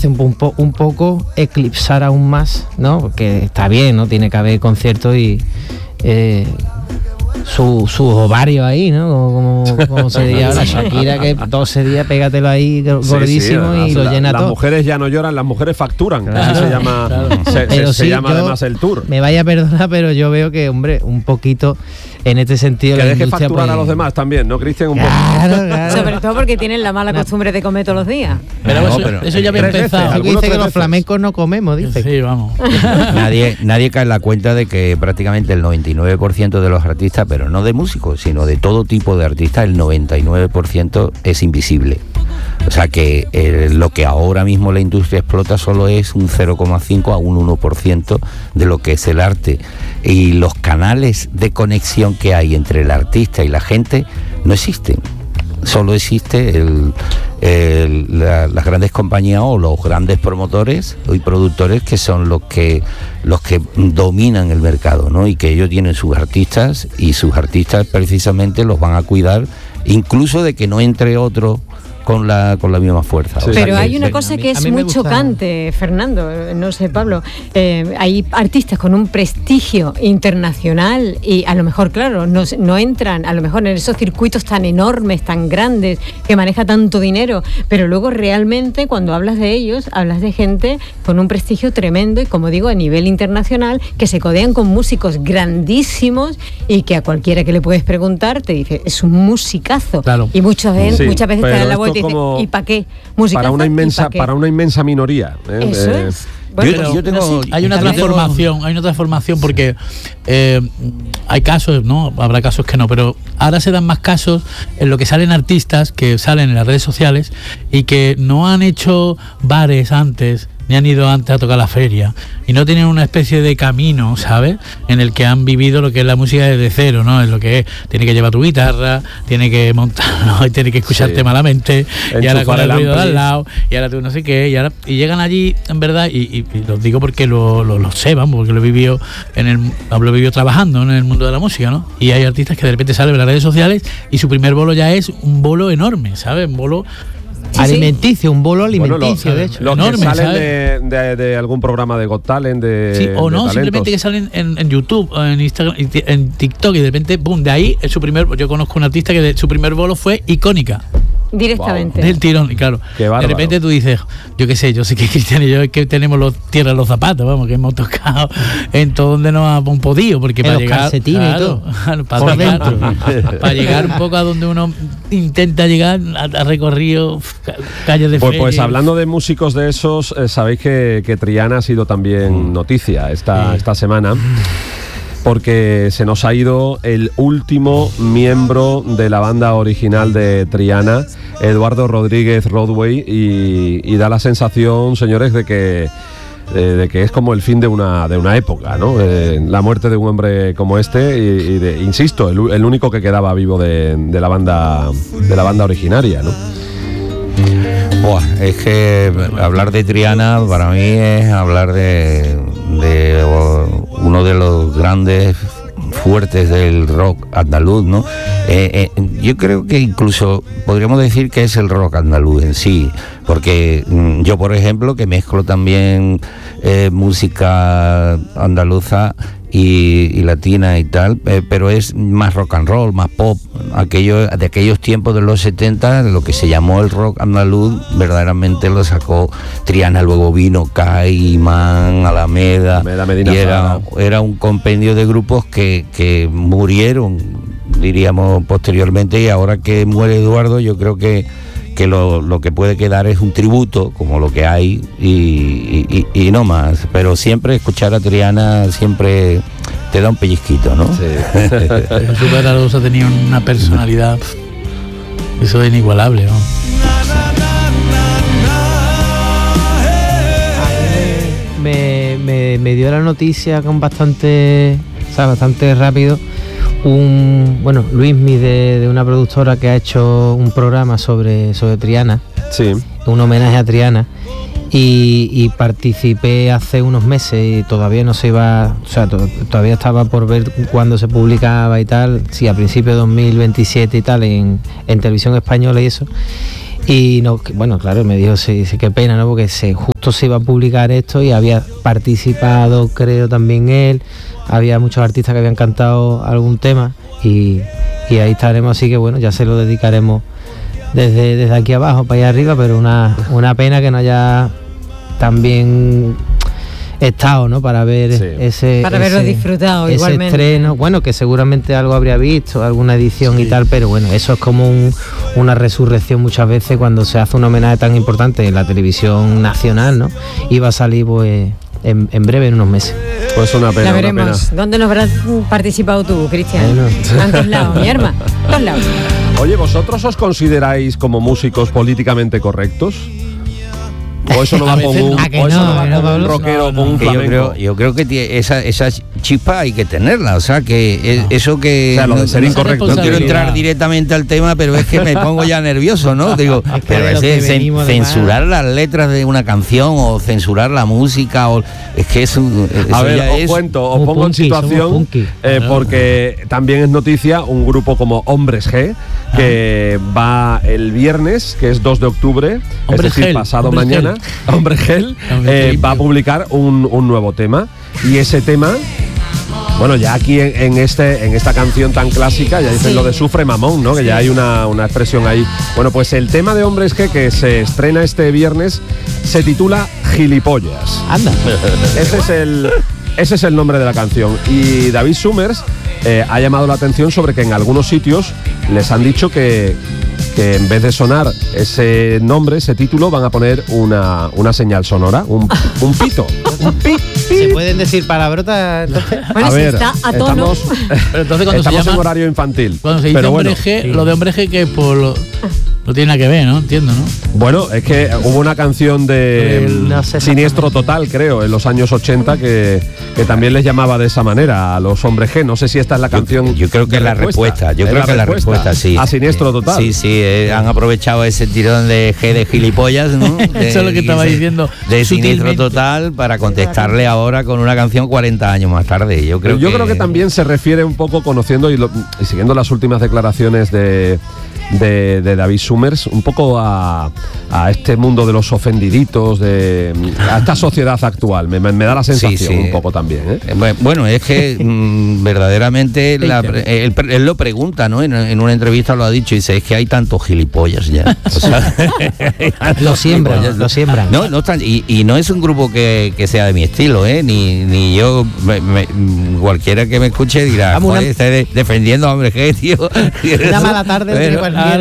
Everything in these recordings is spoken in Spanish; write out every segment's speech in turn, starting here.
hace un poco eclipsar aún más, ¿no? Porque está bien, ¿no? Tiene que haber conciertos y sus ovarios ahí, ¿no? Como se diría ahora, Shakira, que 12 días pégatelo ahí gordísimo, sí, y lo llena todo. Las mujeres ya no lloran, las mujeres facturan. Claro, se llama, claro. se llama además el tour. Me vaya a perdonar, pero yo veo que, hombre, un poquito en este sentido. Que deje facturar a los demás también, ¿no, Cristian? Un poco. Claro. Sobre todo porque tienen la mala costumbre de comer todos los días. Pero eso ya había empezado. Algo dice que los flamencos no comemos, dice. Sí, vamos. Nadie cae en la cuenta de que prácticamente el 99% de los artistas, pero no de músicos, sino de todo tipo de artistas, el 99% es invisible. O sea que lo que ahora mismo la industria explota solo es un 0,5 a un 1% de lo que es el arte. Y los canales de conexión que hay entre el artista y la gente no existen. Solo existe las grandes compañías o los grandes promotores y productores, que son los que dominan el mercado, ¿no? Y que ellos tienen sus artistas, y sus artistas precisamente los van a cuidar, incluso de que no entre otro con la misma fuerza. Sí. Pero hay una cosa que es muy chocante, Fernando, no sé, Pablo, hay artistas con un prestigio internacional y a lo mejor, claro, no entran a lo mejor en esos circuitos tan enormes, tan grandes, que maneja tanto dinero, pero luego realmente cuando hablas de ellos, hablas de gente con un prestigio tremendo y, como digo, a nivel internacional, que se codean con músicos grandísimos y que a cualquiera que le puedes preguntar te dice, es un musicazo. Claro. Y muchas veces te da la vuelta. ¿Y para qué? Para una inmensa minoría. Eso es. Bueno, hay una transformación porque hay casos, ¿no? Habrá casos que no, pero ahora se dan más casos en lo que salen artistas que salen en las redes sociales y que no han hecho bares antes, ni han ido antes a tocar la feria, y no tienen una especie de camino, ¿sabes?, en el que han vivido lo que es la música desde cero, ¿no? Es lo que es, tiene que llevar tu guitarra, tiene que montar, ¿no? Y tiene que escucharte malamente, y ahora con el ruido de al lado, y ahora tú no sé qué, y llegan allí, en verdad, y los digo porque lo sé, vamos, porque lo he vivido trabajando en el mundo de la música, ¿no? Y hay artistas que de repente salen en las redes sociales y su primer bolo ya es un bolo enorme, ¿sabes? Un bolo alimenticio, un bolo alimenticio, de hecho. Los enorme, que salen de algún programa de Got Talent, o no, simplemente que salen en YouTube, en Instagram, en TikTok, y de repente, boom, de ahí yo conozco un artista que su primer bolo fue Icónica. Directamente. Del tirón, y claro. De repente tú dices, yo qué sé, yo sé que Cristian y yo es que tenemos tierra en los zapatos, vamos, que hemos tocado en todo donde nos hemos podido, porque para llegar, calcetines y todo. Para llegar un poco a donde uno intenta llegar, a recorrido calles de feria. Pues hablando de músicos de esos, sabéis que Triana ha sido también noticia esta semana, porque se nos ha ido el último miembro de la banda original de Triana, Eduardo Rodríguez Rodway, y da la sensación, señores, de que es como el fin de una época, ¿no? La muerte de un hombre como este, insisto, el único que quedaba vivo de la banda originaria, ¿no? Es que hablar de Triana para mí es hablar de uno de los grandes fuertes del rock andaluz, ¿no? Yo creo que incluso podríamos decir que es el rock andaluz en sí, porque yo, por ejemplo, que mezclo también música andaluza y latina y tal, pero es más rock and roll, más pop, de aquellos tiempos de los 70, lo que se llamó el rock andaluz verdaderamente lo sacó Triana. Luego vino CAI, Imán, Alameda, y era un compendio de grupos que murieron, diríamos, posteriormente, y ahora que muere Eduardo, yo creo que lo que puede quedar es un tributo, como lo que hay, y no más. Pero siempre escuchar a Triana siempre te da un pellizquito, ¿no? Sí. Jesús Aragosa tenía una personalidad, eso es inigualable, ¿no? Me dio la noticia con bastante rápido. Luismi de una productora que ha hecho un programa sobre Triana, sí, un homenaje a Triana, y participé hace unos meses y todavía no se iba, o sea, todavía estaba por ver cuándo se publicaba y tal, sí, a principios de 2027 y tal, en televisión española y eso. Y no, bueno, claro, me dijo, sí, qué pena, ¿no? Porque justo se iba a publicar esto y había participado, creo, también él. Había muchos artistas que habían cantado algún tema y ahí estaremos, así que bueno, ya se lo dedicaremos desde aquí abajo para allá arriba, pero una pena que no haya también estado, ¿no? Para ver haberlo disfrutado ese igualmente. Estreno, bueno, que seguramente algo habría visto, alguna edición y tal, pero bueno, eso es como una resurrección muchas veces cuando se hace un homenaje tan importante en la televisión nacional, ¿no? Y va a salir pues en breve, en unos meses. Pues una pena. La veremos. Una pena. ¿Dónde nos habrás participado tú, Cristian? En todos lados, mi hermano. En todos lados. Oye, ¿vosotros os consideráis como músicos políticamente correctos? ¿O eso no va con un rockero, con un flamenco? Yo creo que esa chispa hay que tenerla, o sea, que eso que... O sea, lo de ser incorrecto. No quiero entrar directamente al tema, pero es que me pongo ya nervioso, ¿no? Digo, pero censurar las letras de una canción o censurar la música, es que eso... A ver, os pongo en situación, porque también es noticia un grupo como Hombres G, que va el viernes, que es 2 de octubre, es decir, pasado mañana. Hombre Gel va a publicar un nuevo tema, y ese tema, bueno, ya aquí en esta canción tan clásica ya dicen lo de sufre mamón, ¿no? Que ya hay una expresión ahí. Bueno, pues el tema de Hombres G, que se estrena este viernes, se titula Gilipollas. Anda. Ese es el nombre de la canción. Y David Summers ha llamado la atención sobre que en algunos sitios les han dicho que en vez de sonar ese nombre, ese título, van a poner una señal sonora, un pito. Un pip. ¿Se pueden decir palabrotas? Bueno, a ver, está a tono. Pero entonces cuando estamos en horario infantil. Cuando se dice Hombre G, lo de Hombre G que no tiene nada que ver, ¿no? Entiendo, ¿no? Bueno, es que hubo una canción de Siniestro Total, creo, en los años 80 que también les llamaba de esa manera a los Hombres G. No sé si esta es la canción. Yo creo que es la respuesta. Yo creo que es la respuesta, sí. A Siniestro Total. Sí, han aprovechado ese tirón de G de gilipollas, ¿no? Eso es lo que estaba diciendo. De Siniestro Total para contestarle ahora con una canción 40 años más tarde. Yo creo que también se refiere un poco, conociendo y siguiendo las últimas declaraciones de David Summers, un poco a este mundo de los ofendiditos, a esta sociedad actual. Me da la sensación un poco también, ¿eh? Bueno, es que verdaderamente él lo pregunta, ¿no? En una entrevista lo ha dicho, y dice, es que hay tantos gilipollas ya. O sea, lo siembran. Y no es un grupo que sea de mi estilo, ni yo, cualquiera que me escuche dirá, está defendiendo a Hombre G, tío. Una mala tarde.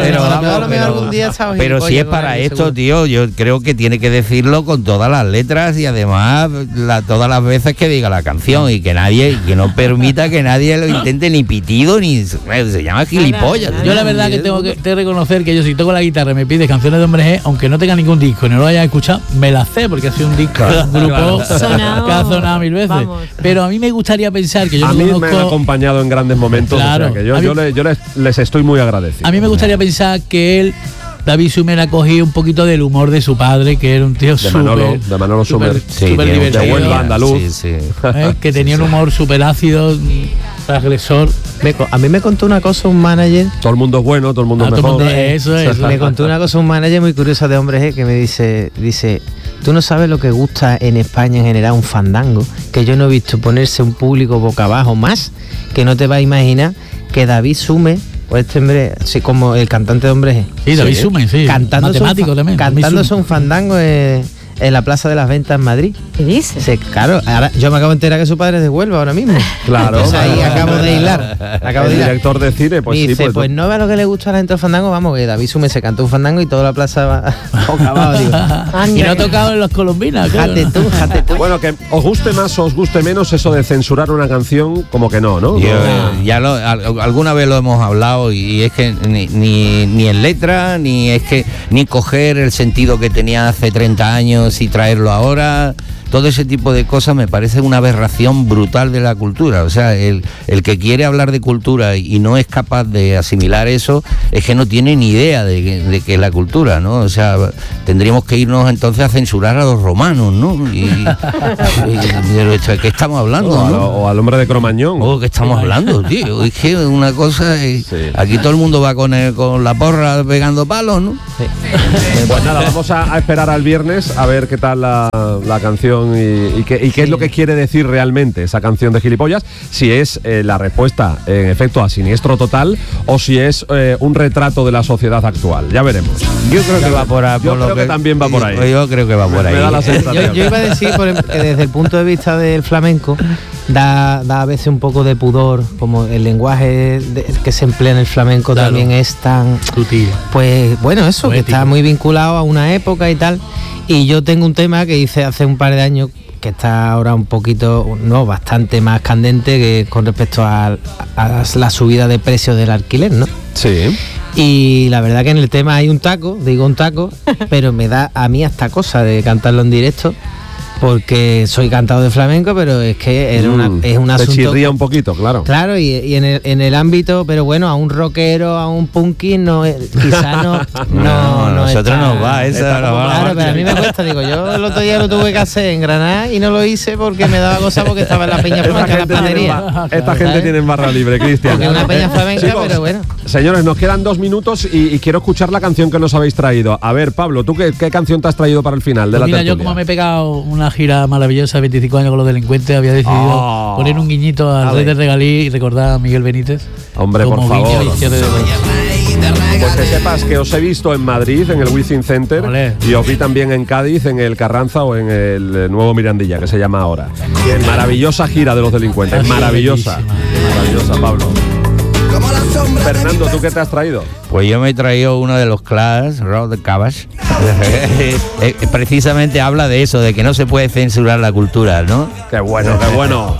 Pero si es para esto, tío, yo creo que tiene que decirlo con todas las letras y además todas las veces que diga la canción, y que no permita que nadie lo intente ni pitido ni se llama gilipollas. Yo la verdad que tengo que reconocer que yo, si toco la guitarra y me pide canciones de Hombre G, aunque no tenga ningún disco ni no lo haya escuchado, me las sé, porque ha sido un disco, un grupo que ha sonado 1000 veces. Vamos. Pero a mí me gustaría pensar que yo a no mí conozco, me han acompañado en grandes momentos, claro, o sea que yo les estoy muy agradecido. A mí me gustaría pensar que David Summers ha cogido un poquito del humor de su padre, que era un tío de Manolo Summers, súper divertido, de Huelva, andaluz, que tenía un humor súper ácido, transgresor. A mí me contó una cosa un manager. Todo el mundo es bueno, todo el mundo es mejor. Eso. Me contó una cosa un manager muy curiosa de Hombre G, que me dice, tú no sabes lo que gusta en España en general un fandango, que yo no he visto ponerse un público boca abajo más, que no te vas a imaginar que David Summers, o este hombre, así como el cantante de Hombre G. Sí, David Summers, sí. Cantándose un fandango en la Plaza de las Ventas en Madrid. ¿Qué dices? Claro, ahora yo me acabo de enterar que su padre es de Huelva ahora mismo. Claro. Entonces ahí acabo de hilar. El director de cine, pues dice, sí. Pues no ve lo que le gusta a la gente del fandango, vamos, que David Summers se cantó un fandango y toda la plaza va abajo, digo. Y no ha tocado en los colombinas, claro. Jate tú. Bueno, que os guste más o os guste menos eso de censurar una canción, como que no. Alguna vez lo hemos hablado, y es que ni en letra, ni coger el sentido que tenía hace 30 años y traerlo ahora. todo ese tipo de cosas me parece una aberración brutal de la cultura. O sea, el que quiere hablar de cultura y no es capaz de asimilar eso, es que no tiene ni idea de qué es la cultura, ¿no? O sea, tendríamos que irnos entonces a censurar a los romanos, ¿no? ¿De qué estamos hablando? O al hombre de Cromañón. ¿Qué estamos hablando, tío? Es que una cosa... Aquí todo el mundo va con la porra pegando palos, ¿no? Sí. Pues nada, vamos a esperar al viernes a ver qué tal la canción y qué es lo que quiere decir realmente esa canción de Gilipollas, si es la respuesta en efecto a Siniestro Total o si es un retrato de la sociedad actual. Ya veremos. Yo creo que va por ahí. Yo creo que también va por ahí. Yo creo que va por ahí. Me da la sensación. Yo iba a decir que desde el punto de vista del flamenco da a veces un poco de pudor, como el lenguaje que se emplea en el flamenco, claro, también es tan sutil. Pues bueno, eso, poético, que está muy vinculado a una época y tal. Y yo tengo un tema que hice hace un par de años que está ahora un poquito, no, bastante más candente que con respecto a la subida de precios del alquiler, ¿no? Sí. Y la verdad que en el tema hay un taco, pero me da a mí hasta cosa de cantarlo en directo, porque soy cantador de flamenco, pero es que es un asunto... Te chirría un poquito, claro. Claro, y en el ámbito, pero bueno, a un rockero, a un punky, quizás no nosotros está, nos va, esa claro, pero a mí me cuesta, digo, yo el otro día lo tuve que hacer en Granada y no lo hice porque me daba cosa porque estaba en la peña flamenca de la panadería. Esta gente tiene barra libre, Cristian. Porque una peña flamenca, chicos, pero bueno. Señores, nos quedan 2 minutos y quiero escuchar la canción que nos habéis traído. A ver, Pablo, ¿tú qué canción te has traído para el final de la tertulia? Yo como me he pegado una gira maravillosa, 25 años con los delincuentes, había decidido poner un guiñito al Rey del Regalí y recordar a Miguel Benítez. Hombre, por favor. Pues que sepas que os he visto en Madrid, en el Wizzing Center, y os vi también en Cádiz, en el Carranza o en el nuevo Mirandilla, que se llama ahora. Maravillosa gira de los delincuentes, maravillosa, Pablo. Fernando, ¿tú qué te has traído? Pues yo me he traído uno de los Clash, Rock the Cabbage. Precisamente habla de eso, de que no se puede censurar la cultura, ¿no? ¡Qué bueno, qué bueno!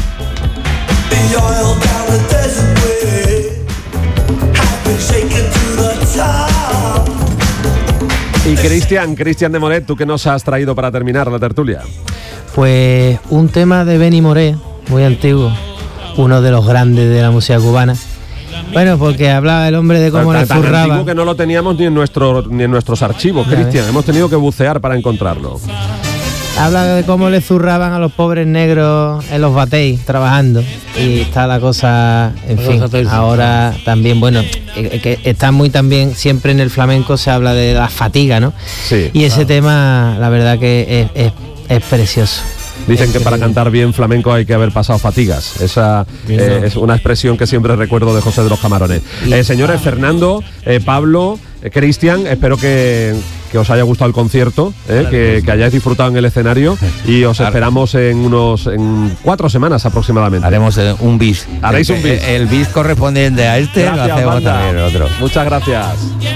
Y Cristian de Moret, ¿tú qué nos has traído para terminar la tertulia? Pues un tema de Benny Moré, muy antiguo, uno de los grandes de la música cubana. Bueno, porque hablaba el hombre de cómo le zurraba. Tan antiguo que no lo teníamos ni en nuestros archivos, Cristian. Hemos tenido que bucear para encontrarlo. Habla de cómo le zurraban a los pobres negros en los bateis trabajando. Y está la cosa, en fin, ahora también, bueno, que está muy también, siempre en el flamenco se habla de la fatiga, ¿no? Sí. Y ese tema, la verdad que es precioso. Dicen que para cantar bien flamenco hay que haber pasado fatigas. Esa es una expresión que siempre recuerdo de José de los Camarones. Señores, Fernando, Pablo, Cristian, espero que os haya gustado el concierto, que hayáis disfrutado en el escenario y os esperamos en 4 semanas aproximadamente. Haremos un bis. Haréis un bis. El bis correspondiente a este gracias, lo hacemos también el otro. Muchas gracias.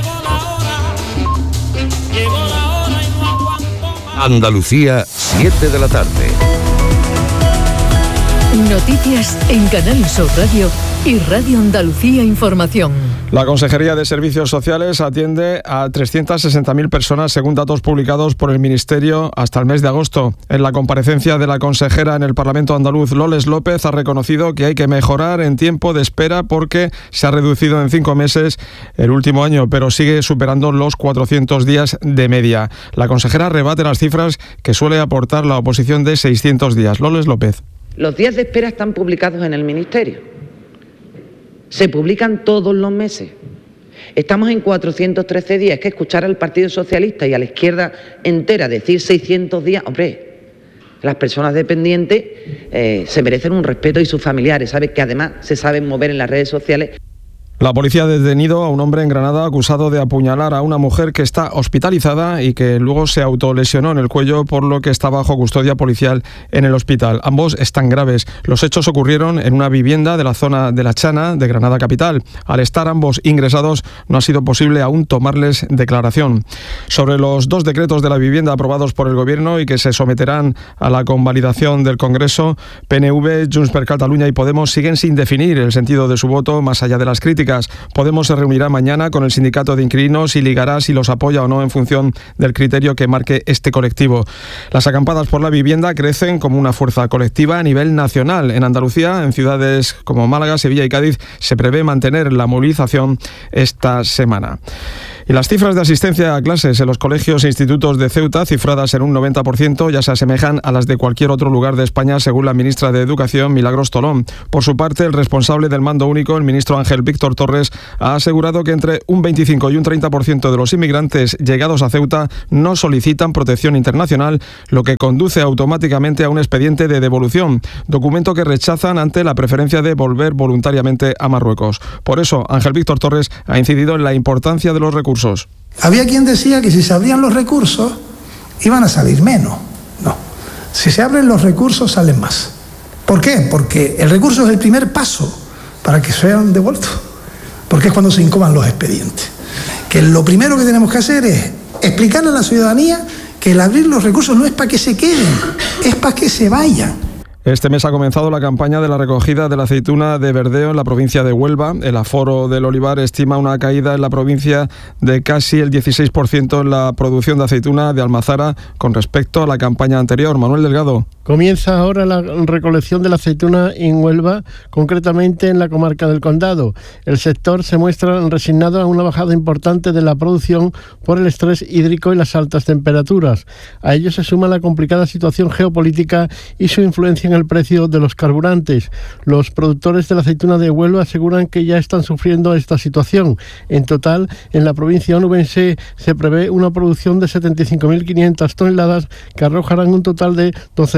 Andalucía, 7 de la tarde. Noticias en Canal Sur Radio y Radio Andalucía Información. La Consejería de Servicios Sociales atiende a 360.000 personas según datos publicados por el Ministerio hasta el mes de agosto. En la comparecencia de la consejera en el Parlamento andaluz, Loles López, ha reconocido que hay que mejorar en tiempo de espera porque se ha reducido en 5 meses el último año, pero sigue superando los 400 días de media. La consejera rebate las cifras que suele aportar la oposición de 600 días. Loles López. Los días de espera están publicados en el Ministerio. Se publican todos los meses. Estamos en 413 días. Es que escuchar al Partido Socialista y a la izquierda entera decir 600 días, hombre, las personas dependientes se merecen un respeto y sus familiares, ¿sabes? Que además se saben mover en las redes sociales. La policía ha detenido a un hombre en Granada acusado de apuñalar a una mujer que está hospitalizada y que luego se autolesionó en el cuello, por lo que está bajo custodia policial en el hospital. Ambos están graves. Los hechos ocurrieron en una vivienda de la zona de La Chana, de Granada capital. Al estar ambos ingresados, no ha sido posible aún tomarles declaración. Sobre los 2 decretos de la vivienda aprobados por el Gobierno y que se someterán a la convalidación del Congreso, PNV, Junts per Catalunya y Podemos siguen sin definir el sentido de su voto, más allá de las críticas eléctricas. Podemos se reunirá mañana con el sindicato de inquilinos y ligará si los apoya o no en función del criterio que marque este colectivo. Las acampadas por la vivienda crecen como una fuerza colectiva a nivel nacional. En Andalucía, en ciudades como Málaga, Sevilla y Cádiz, se prevé mantener la movilización esta semana. Y las cifras de asistencia a clases en los colegios e institutos de Ceuta, cifradas en un 90%, ya se asemejan a las de cualquier otro lugar de España, según la ministra de Educación, Milagros Tolón. Por su parte, el responsable del mando único, el ministro Ángel Víctor Torres, ha asegurado que entre un 25 y un 30% de los inmigrantes llegados a Ceuta no solicitan protección internacional, lo que conduce automáticamente a un expediente de devolución, documento que rechazan ante la preferencia de volver voluntariamente a Marruecos. Por eso, Ángel Víctor Torres ha incidido en la importancia de los recursos. Había quien decía que si se abrían los recursos iban a salir menos. No, si se abren los recursos salen más. ¿Por qué? Porque el recurso es el primer paso para que sean devueltos, porque es cuando se incoan los expedientes. Que lo primero que tenemos que hacer es explicarle a la ciudadanía que el abrir los recursos no es para que se queden, es para que se vayan. Este mes ha comenzado la campaña de la recogida de la aceituna de verdeo en la provincia de Huelva. El aforo del olivar estima una caída en la provincia de casi el 16% en la producción de aceituna de Almazara con respecto a la campaña anterior. Manuel Delgado. Comienza ahora la recolección de la aceituna en Huelva, concretamente en la comarca del Condado. El sector se muestra resignado a una bajada importante de la producción por el estrés hídrico y las altas temperaturas. A ello se suma la complicada situación geopolítica y su influencia en el precio de los carburantes. Los productores de la aceituna de Huelva aseguran que ya están sufriendo esta situación. En total, en la provincia onubense se prevé una producción de 75.500 toneladas que arrojarán un total de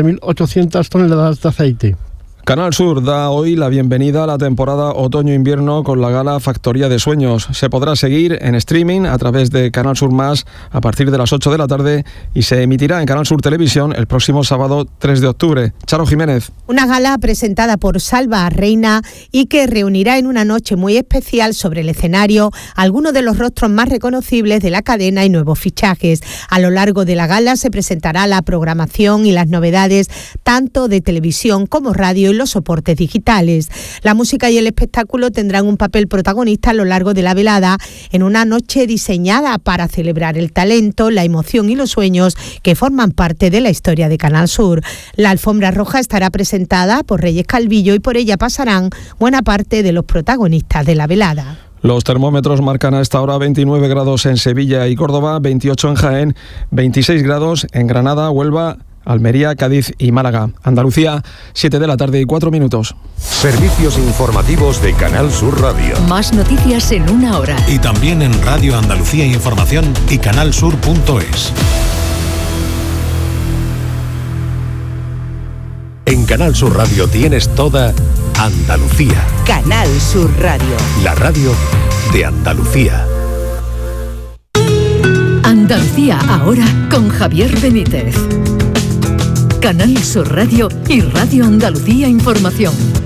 12.800 toneladas de aceite. Canal Sur da hoy la bienvenida a la temporada otoño-invierno con la gala Factoría de Sueños. Se podrá seguir en streaming a través de Canal Sur Más a partir de las 8 de la tarde y se emitirá en Canal Sur Televisión el próximo sábado 3 de octubre. Charo Jiménez. Una gala presentada por Salva Reina y que reunirá en una noche muy especial sobre el escenario algunos de los rostros más reconocibles de la cadena y nuevos fichajes. A lo largo de la gala se presentará la programación y las novedades tanto de televisión como radio y los soportes digitales. La música y el espectáculo tendrán un papel protagonista a lo largo de la velada en una noche diseñada para celebrar el talento, la emoción y los sueños que forman parte de la historia de Canal Sur. La alfombra roja estará presentada por Reyes Calvillo y por ella pasarán buena parte de los protagonistas de la velada. Los termómetros marcan a esta hora 29 grados en Sevilla y Córdoba, 28 en Jaén, 26 grados en Granada, Huelva, Almería, Cádiz y Málaga. Andalucía, 7 de la tarde y 4 minutos. Servicios informativos de Canal Sur Radio. Más noticias en una hora. Y también en Radio Andalucía Información y canalsur.es. En Canal Sur Radio tienes toda Andalucía. Canal Sur Radio. La radio de Andalucía. Andalucía ahora con Javier Benítez. Canal Sur Radio y Radio Andalucía Información.